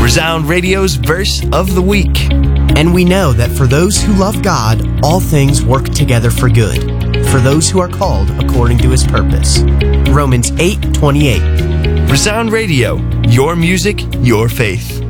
Resound Radio's Verse of the Week. And we know that for those who love God, all things work together for good, for those who are called according to His purpose. Romans 8:28. Resound Radio, your music, your faith.